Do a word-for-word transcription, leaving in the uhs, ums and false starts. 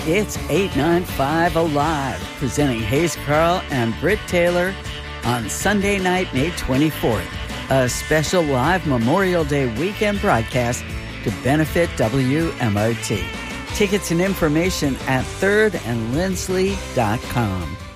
It's eight ninety-five Alive, presenting Hayes Carll and Britt Taylor on Sunday night, May twenty-fourth, a special live Memorial Day weekend broadcast to benefit W M O T. Tickets and information at third and lindsley dot com.